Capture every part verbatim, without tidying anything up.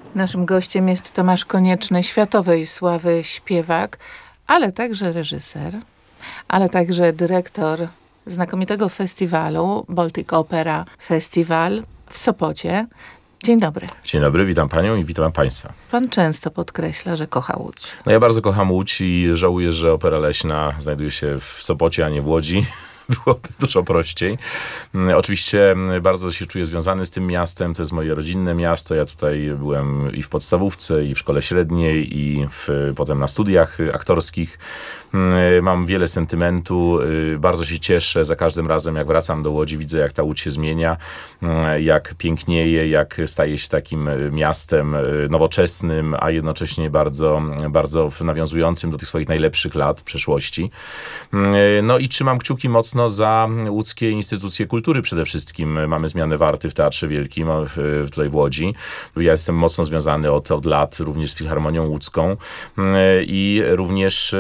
Naszym gościem jest Tomasz Konieczny, światowej sławy śpiewak, ale także reżyser, ale także dyrektor znakomitego festiwalu Baltic Opera Festival w Sopocie. Dzień dobry. Dzień dobry, witam panią i witam państwa. Pan często podkreśla, że kocha Łódź. No ja bardzo kocham Łódź i żałuję, że Opera Leśna znajduje się w Sopocie, a nie w Łodzi. Byłoby dużo prościej. Oczywiście bardzo się czuję związany z tym miastem. To jest moje rodzinne miasto. Ja tutaj byłem i w podstawówce, i w szkole średniej, i w, potem na studiach aktorskich. Mam wiele sentymentu. Bardzo się cieszę za każdym razem, jak wracam do Łodzi. Widzę, jak ta Łódź się zmienia, jak pięknieje, jak staje się takim miastem nowoczesnym, a jednocześnie bardzo, bardzo nawiązującym do tych swoich najlepszych lat przeszłości. No i trzymam kciuki mocno za łódzkie instytucje kultury przede wszystkim. Mamy zmianę warty w Teatrze Wielkim tutaj w Łodzi. Ja jestem mocno związany od, od lat również z Filharmonią Łódzką i również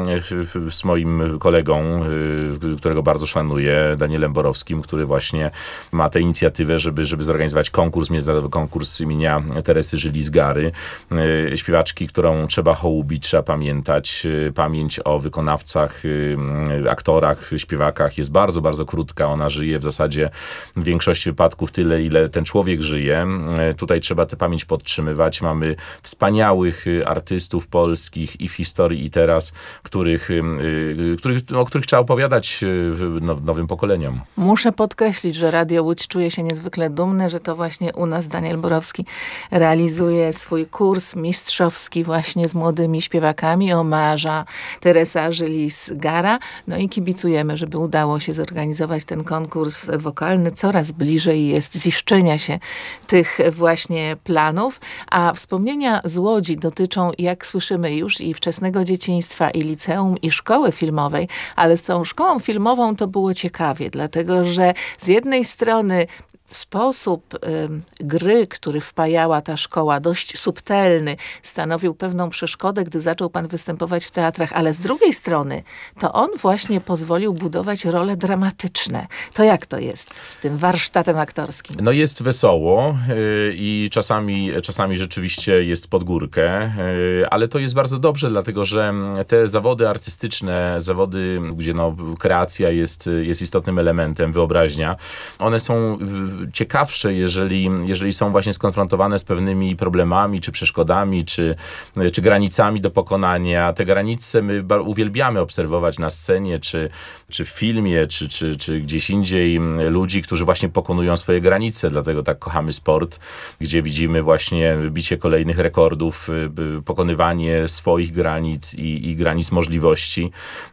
z moim kolegą, którego bardzo szanuję, Danielem Borowskim, który właśnie ma tę inicjatywę, żeby, żeby zorganizować konkurs, międzynarodowy konkurs imienia Teresy Żylis-Gary, śpiewaczki, którą trzeba hołubić, trzeba pamiętać. Pamięć o wykonawcach, aktorach, śpiewakach jest bardzo, bardzo krótka. Ona żyje w zasadzie w większości wypadków tyle, ile ten człowiek żyje. Tutaj trzeba tę pamięć podtrzymywać. Mamy wspaniałych artystów polskich i w historii, i teraz, których, których, o których trzeba opowiadać nowym pokoleniom. Muszę podkreślić, że Radio Łódź czuje się niezwykle dumny, że to właśnie u nas Daniel Borowski realizuje swój kurs mistrzowski właśnie z młodymi śpiewakami, omarza Teresa Żylis-Gara. No i kibicujemy, żeby udało się zorganizować ten konkurs wokalny. Coraz bliżej jest ziszczenia się tych właśnie planów. A wspomnienia z Łodzi dotyczą, jak słyszymy już, i wczesnego dzieciństwa, i liceum, i szkoły filmowej. Ale z tą szkołą filmową to było ciekawie, dlatego że z jednej strony sposób y, gry, który wpajała ta szkoła, dość subtelny, stanowił pewną przeszkodę, gdy zaczął pan występować w teatrach, ale z drugiej strony to on właśnie pozwolił budować role dramatyczne. To jak to jest z tym warsztatem aktorskim? No jest wesoło y, i czasami, czasami rzeczywiście jest pod górkę, y, ale to jest bardzo dobrze, dlatego że te zawody artystyczne, zawody, gdzie no, kreacja jest, jest istotnym elementem, wyobraźnia, one są y, ciekawsze, jeżeli, jeżeli są właśnie skonfrontowane z pewnymi problemami, czy przeszkodami, czy, czy granicami do pokonania. Te granice my uwielbiamy obserwować na scenie, czy, czy w filmie, czy, czy, czy gdzieś indziej ludzi, którzy właśnie pokonują swoje granice. Dlatego tak kochamy sport, gdzie widzimy właśnie bicie kolejnych rekordów, pokonywanie swoich granic i, i granic możliwości.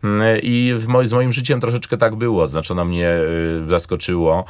I w moj, z moim życiem troszeczkę tak było. Znaczy ono mnie zaskoczyło.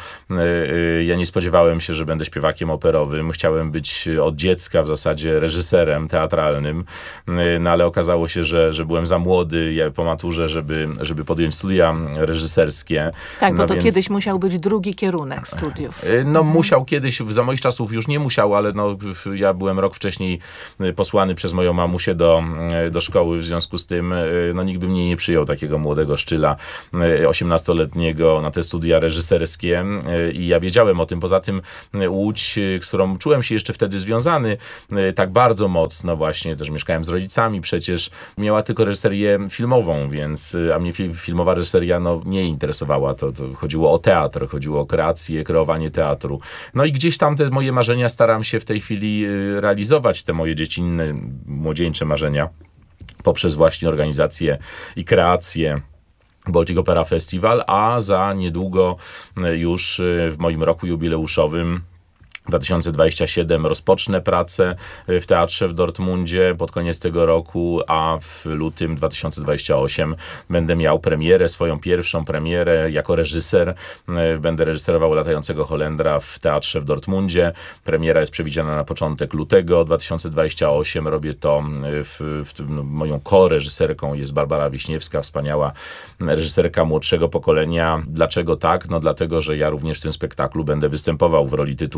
Ja nie spodziewałem się, że będę śpiewakiem operowym. Chciałem być od dziecka w zasadzie reżyserem teatralnym, no ale okazało się, że, że byłem za młody ja po maturze, żeby, żeby podjąć studia reżyserskie. Tak, no bo to więc... kiedyś musiał być drugi kierunek studiów. No mhm. musiał kiedyś, za moich czasów już nie musiał, ale no, ja byłem rok wcześniej posłany przez moją mamusię do, do szkoły, w związku z tym no, nikt by mnie nie przyjął, takiego młodego szczyla osiemnastoletniego na te studia reżyserskie i ja wiedziałem o tym. Poza tym Łódź, z którą czułem się jeszcze wtedy związany tak bardzo mocno właśnie, też mieszkałem z rodzicami przecież, miała tylko reżyserię filmową, więc, a mnie filmowa reżyseria no, nie interesowała. To, to chodziło o teatr, chodziło o kreację, kreowanie teatru. No i gdzieś tam te moje marzenia staram się w tej chwili realizować, te moje dziecinne, młodzieńcze marzenia, poprzez właśnie organizację i kreację Baltic Opera Festival, a za niedługo już w moim roku jubileuszowym dwa tysiące dwudziestym siódmym rozpocznę pracę w teatrze w Dortmundzie pod koniec tego roku, a w lutym dwa tysiące dwudziestym ósmym będę miał premierę, swoją pierwszą premierę jako reżyser. Będę reżyserował Latającego Holendra w teatrze w Dortmundzie. Premiera jest przewidziana na początek lutego dwa tysiące dwudziestego ósmego. Robię to w, w, no, moją koreżyserką jest Barbara Wiśniewska, wspaniała reżyserka młodszego pokolenia. Dlaczego tak? No dlatego, że ja również w tym spektaklu będę występował w roli tytułowej.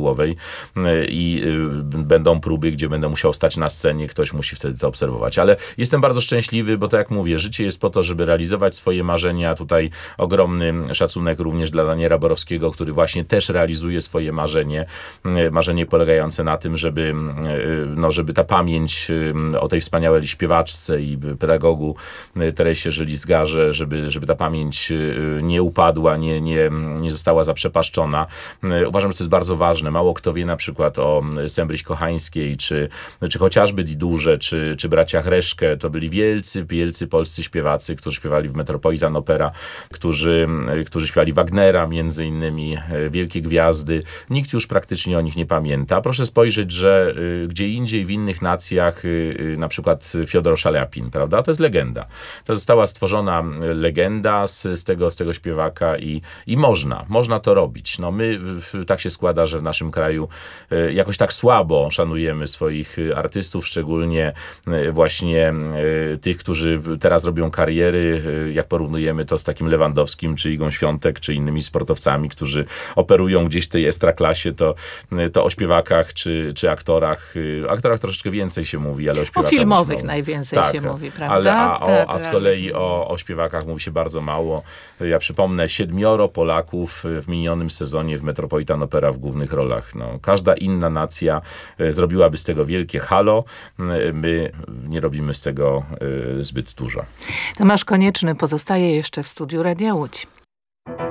i będą próby, gdzie będę musiał stać na scenie, ktoś musi wtedy to obserwować. Ale jestem bardzo szczęśliwy, bo tak jak mówię, życie jest po to, żeby realizować swoje marzenia. Tutaj ogromny szacunek również dla Daniela Borowskiego, który właśnie też realizuje swoje marzenie. Marzenie polegające na tym, żeby, no, żeby ta pamięć o tej wspaniałej śpiewaczce i pedagogu Teresie Żyli-Zgarze, żeby, żeby ta pamięć nie upadła, nie, nie, nie została zaprzepaszczona. Uważam, że to jest bardzo ważne. Mało kto wie na przykład o Sembryś Kochańskiej, czy, czy chociażby Didurze, czy, czy braciach Reszkę. To byli wielcy, wielcy polscy śpiewacy, którzy śpiewali w Metropolitan Opera, którzy, którzy śpiewali Wagnera między innymi, wielkie gwiazdy. Nikt już praktycznie o nich nie pamięta. Proszę spojrzeć, że gdzie indziej w innych nacjach, na przykład Fiodor Szaliapin, prawda? To jest legenda. To została stworzona legenda z, z, tego, z tego śpiewaka i, i można, można to robić. No my, tak się składa, że w naszym kraju jakoś tak słabo szanujemy swoich artystów, szczególnie właśnie tych, którzy teraz robią kariery, jak porównujemy to z takim Lewandowskim, czy Igą Świątek, czy innymi sportowcami, którzy operują gdzieś w tej ekstraklasie, to, to o śpiewakach, czy, czy aktorach. O aktorach troszeczkę więcej się mówi, ale o śpiewakach... O filmowych mało. najwięcej tak, się mówi, prawda? Ale a, o, a z kolei o, o śpiewakach mówi się bardzo mało. Ja przypomnę, siedmioro Polaków w minionym sezonie w Metropolitan Opera w głównych rolach. No, każda inna nacja zrobiłaby z tego wielkie halo. My nie robimy z tego zbyt dużo. Tomasz Konieczny pozostaje jeszcze w studiu Radia Łódź.